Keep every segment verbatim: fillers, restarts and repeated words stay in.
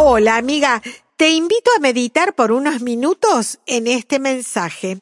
Hola, amiga. Te invito a meditar por unos minutos en este mensaje.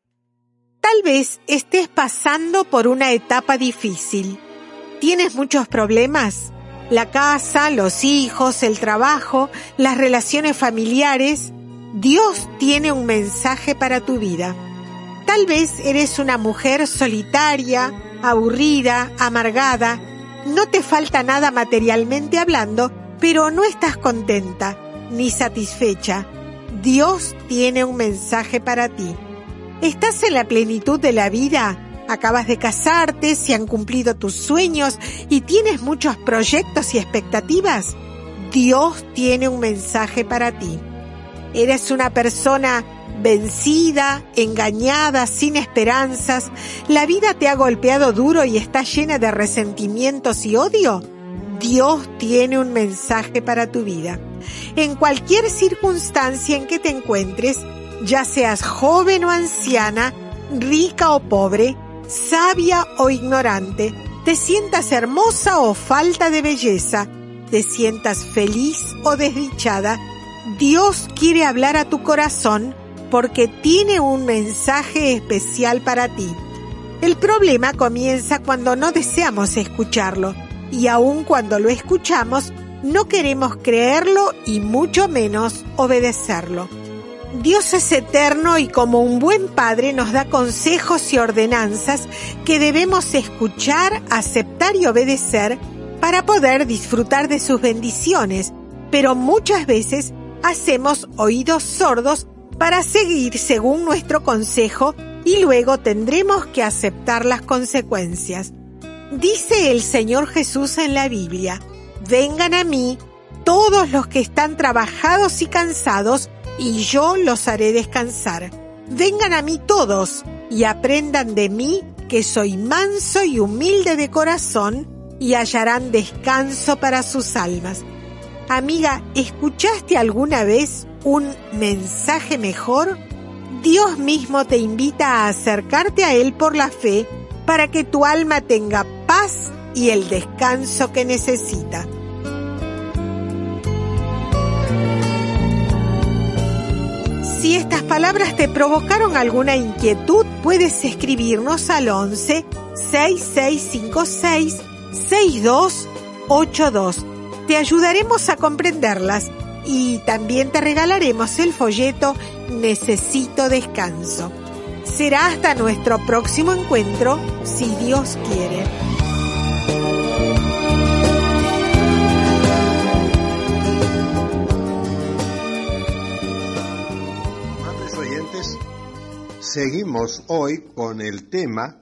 Tal vez estés pasando por una etapa difícil. ¿Tienes muchos problemas? La casa, los hijos, el trabajo, las relaciones familiares. Dios tiene un mensaje para tu vida. Tal vez eres una mujer solitaria, aburrida, amargada. No te falta nada materialmente hablando, pero no estás contenta ni satisfecha. Dios tiene un mensaje para ti. ¿Estás en la plenitud de la vida? Acabas de casarte, se han cumplido tus sueños y tienes muchos proyectos y expectativas. Dios tiene un mensaje para ti. ¿Eres una persona vencida, engañada, sin esperanzas? ¿La vida te ha golpeado duro y está llena de resentimientos y odio? Dios tiene un mensaje para tu vida. En cualquier circunstancia en que te encuentres, ya seas joven o anciana, rica o pobre, sabia o ignorante, te sientas hermosa o falta de belleza, te sientas feliz o desdichada, Dios quiere hablar a tu corazón porque tiene un mensaje especial para ti. El problema comienza cuando no deseamos escucharlo, y aun cuando lo escuchamos, no queremos creerlo y mucho menos obedecerlo. Dios es eterno y como un buen padre nos da consejos y ordenanzas que debemos escuchar, aceptar y obedecer para poder disfrutar de sus bendiciones, pero muchas veces hacemos oídos sordos para seguir según nuestro consejo y luego tendremos que aceptar las consecuencias. Dice el Señor Jesús en la Biblia: vengan a mí todos los que están trabajados y cansados, y yo los haré descansar. Vengan a mí todos y aprendan de mí, que soy manso y humilde de corazón, y hallarán descanso para sus almas. Amiga, ¿escuchaste alguna vez un mensaje mejor? Dios mismo te invita a acercarte a Él por la fe para que tu alma tenga paz y el descanso que necesita. Si estas palabras te provocaron alguna inquietud, puedes escribirnos al once, seis seis cinco seis, seis dos ocho dos. Te ayudaremos a comprenderlas y también te regalaremos el folleto Necesito Descanso. Será hasta nuestro próximo encuentro, si Dios quiere. Amables oyentes, seguimos hoy con el tema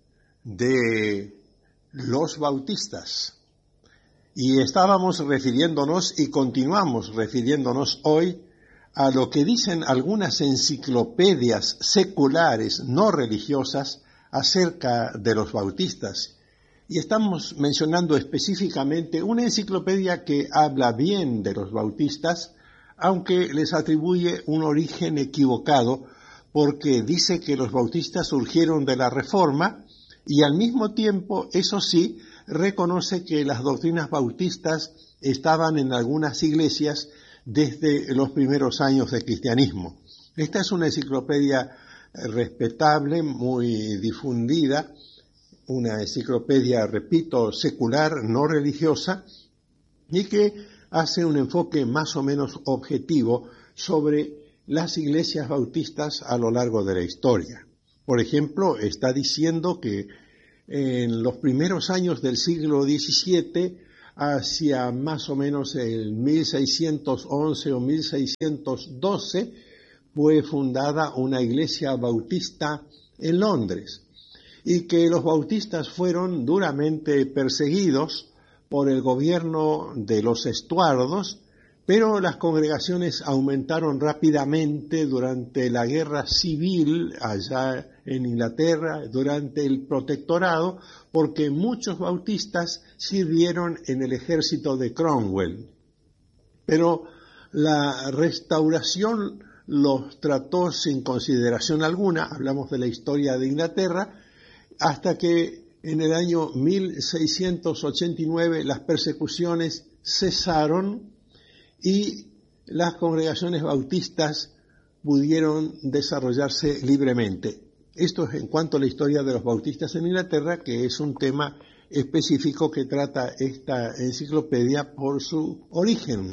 de los bautistas. Y estábamos refiriéndonos y continuamos refiriéndonos hoy a lo que dicen algunas enciclopedias seculares no religiosas acerca de los bautistas. Y estamos mencionando específicamente una enciclopedia que habla bien de los bautistas, aunque les atribuye un origen equivocado, porque dice que los bautistas surgieron de la Reforma y al mismo tiempo, eso sí, reconoce que las doctrinas bautistas estaban en algunas iglesias desde los primeros años del cristianismo. Esta es una enciclopedia respetable, muy difundida, una enciclopedia, repito, secular, no religiosa, y que hace un enfoque más o menos objetivo sobre las iglesias bautistas a lo largo de la historia. Por ejemplo, está diciendo que en los primeros años del siglo diecisiete, hacia más o menos el mil seiscientos once o mil seiscientos doce, fue fundada una iglesia bautista en Londres, y que los bautistas fueron duramente perseguidos por el gobierno de los Estuardos, pero las congregaciones aumentaron rápidamente durante la guerra civil allá en Inglaterra, durante el protectorado, porque muchos bautistas sirvieron en el ejército de Cromwell. Pero la restauración los trató sin consideración alguna, hablamos de la historia de Inglaterra, hasta que en el año mil seiscientos ochenta y nueve las persecuciones cesaron y las congregaciones bautistas pudieron desarrollarse libremente. Esto es en cuanto a la historia de los bautistas en Inglaterra, que es un tema específico que trata esta enciclopedia por su origen.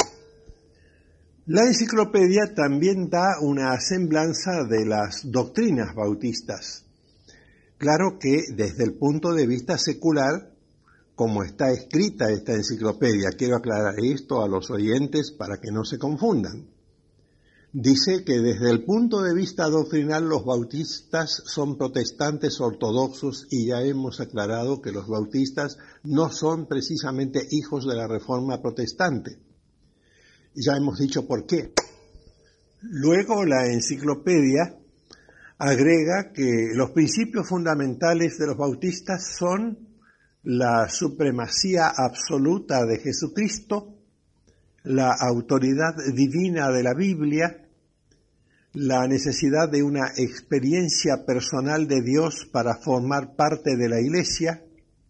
La enciclopedia también da una semblanza de las doctrinas bautistas. Claro que desde el punto de vista secular, como está escrita esta enciclopedia, quiero aclarar esto a los oyentes para que no se confundan. Dice que desde el punto de vista doctrinal los bautistas son protestantes ortodoxos y ya hemos aclarado que los bautistas no son precisamente hijos de la Reforma protestante. Ya hemos dicho por qué. Luego la enciclopedia agrega que los principios fundamentales de los bautistas son la supremacía absoluta de Jesucristo, la autoridad divina de la Biblia, la necesidad de una experiencia personal de Dios para formar parte de la Iglesia,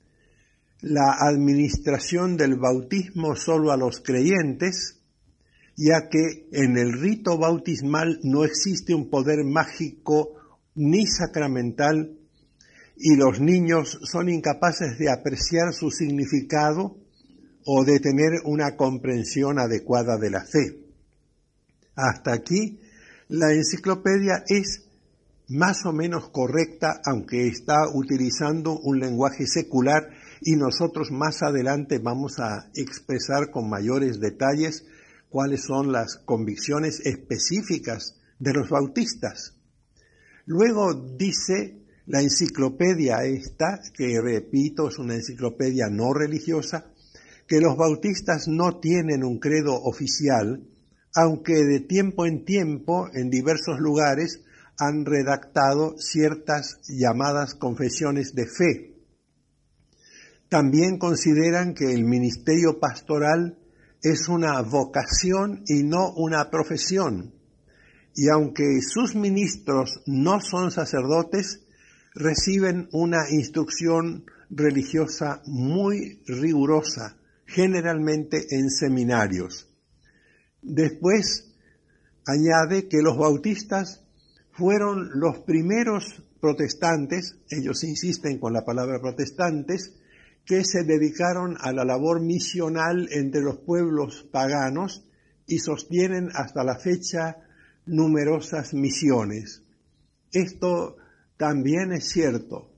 la administración del bautismo solo a los creyentes, ya que en el rito bautismal no existe un poder mágico ni sacramental y los niños son incapaces de apreciar su significado o de tener una comprensión adecuada de la fe. Hasta aquí, la enciclopedia es más o menos correcta, aunque está utilizando un lenguaje secular y nosotros más adelante vamos a expresar con mayores detalles cuáles son las convicciones específicas de los bautistas. Luego dice la enciclopedia esta, que repito es una enciclopedia no religiosa, que los bautistas no tienen un credo oficial, aunque de tiempo en tiempo en diversos lugares han redactado ciertas llamadas confesiones de fe. También consideran que el ministerio pastoral es una vocación y no una profesión, y aunque sus ministros no son sacerdotes, reciben una instrucción religiosa muy rigurosa, generalmente en seminarios. Después añade que los bautistas fueron los primeros protestantes, ellos insisten con la palabra protestantes, que se dedicaron a la labor misional entre los pueblos paganos y sostienen hasta la fecha numerosas misiones. Esto también es cierto.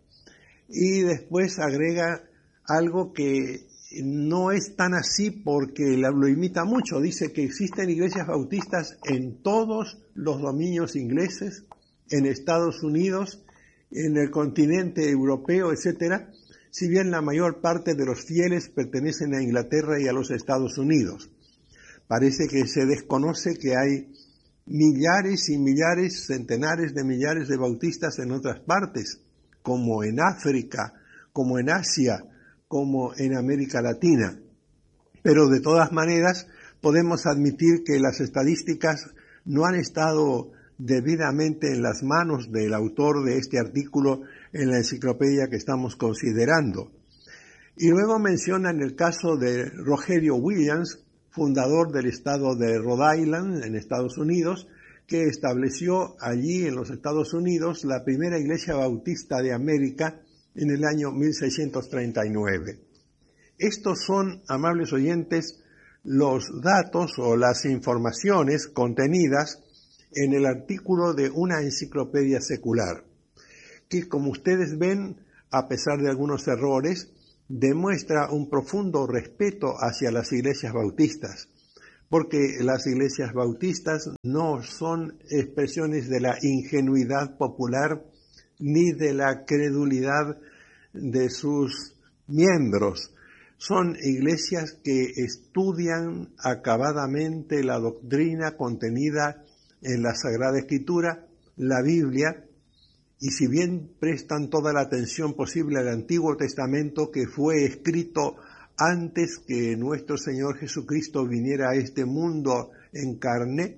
Y después agrega algo que no es tan así porque lo imita mucho. Dice que existen iglesias bautistas en todos los dominios ingleses, en Estados Unidos, en el continente europeo, etcétera, si bien la mayor parte de los fieles pertenecen a Inglaterra y a los Estados Unidos. Parece que se desconoce que hay millares y millares, centenares de millares de bautistas en otras partes, como en África, como en Asia, como en América Latina. Pero de todas maneras podemos admitir que las estadísticas no han estado debidamente en las manos del autor de este artículo en la enciclopedia que estamos considerando. Y luego mencionan el caso de Rogerio Williams, fundador del estado de Rhode Island, en Estados Unidos, que estableció allí en los Estados Unidos la primera iglesia bautista de América en el año mil seiscientos treinta y nueve. Estos son, amables oyentes, los datos o las informaciones contenidas en el artículo de una enciclopedia secular, que como ustedes ven, a pesar de algunos errores, demuestra un profundo respeto hacia las iglesias bautistas, porque las iglesias bautistas no son expresiones de la ingenuidad popular ni de la credulidad de sus miembros. Son iglesias que estudian acabadamente la doctrina contenida en la Sagrada Escritura, la Biblia, y si bien prestan toda la atención posible al Antiguo Testamento, que fue escrito antes que nuestro Señor Jesucristo viniera a este mundo en carne,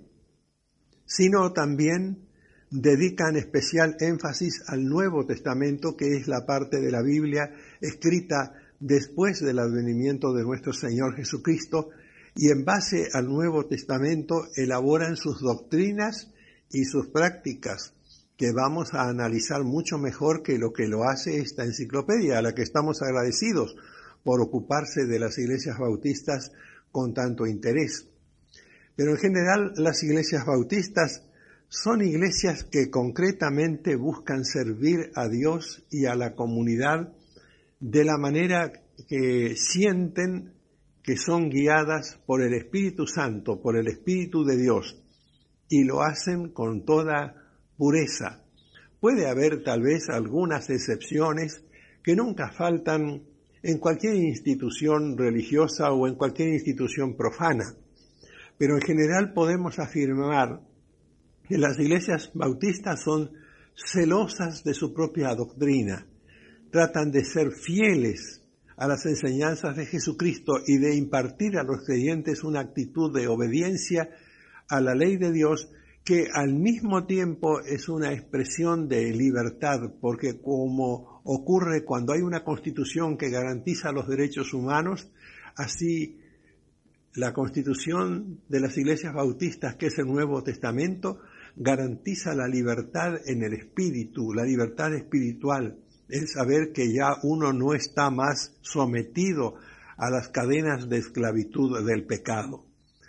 sino también dedican especial énfasis al Nuevo Testamento, que es la parte de la Biblia escrita después del advenimiento de nuestro Señor Jesucristo, y en base al Nuevo Testamento elaboran sus doctrinas y sus prácticas, que vamos a analizar mucho mejor que lo que lo hace esta enciclopedia, a la que estamos agradecidos por ocuparse de las iglesias bautistas con tanto interés. Pero en general las iglesias bautistas son iglesias que concretamente buscan servir a Dios y a la comunidad de la manera que sienten que son guiadas por el Espíritu Santo, por el Espíritu de Dios, y lo hacen con toda pureza. Puede haber tal vez algunas excepciones que nunca faltan en cualquier institución religiosa o en cualquier institución profana, pero en general podemos afirmar que las iglesias bautistas son celosas de su propia doctrina, tratan de ser fieles a las enseñanzas de Jesucristo y de impartir a los creyentes una actitud de obediencia a la ley de Dios, que al mismo tiempo es una expresión de libertad, porque como ocurre cuando hay una constitución que garantiza los derechos humanos, así la constitución de las iglesias bautistas, que es el Nuevo Testamento, garantiza la libertad en el espíritu, la libertad espiritual, el saber que ya uno no está más sometido a las cadenas de esclavitud del pecado.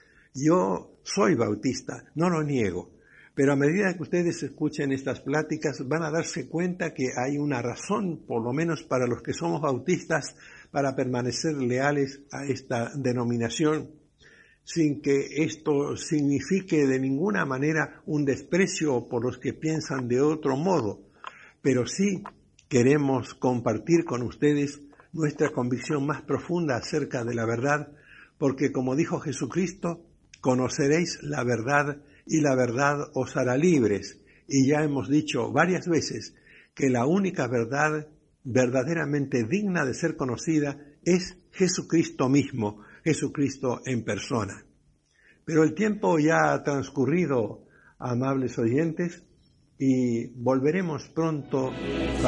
Yo soy bautista, no lo niego, pero a medida que ustedes escuchen estas pláticas van a darse cuenta que hay una razón, por lo menos para los que somos bautistas, para permanecer leales a esta denominación, sin que esto signifique de ninguna manera un desprecio por los que piensan de otro modo, pero sí queremos compartir con ustedes nuestra convicción más profunda acerca de la verdad, porque como dijo Jesucristo, conoceréis la verdad y la verdad os hará libres. Y ya hemos dicho varias veces que la única verdad verdaderamente digna de ser conocida es Jesucristo mismo, Jesucristo en persona. Pero el tiempo ya ha transcurrido, amables oyentes, y volveremos pronto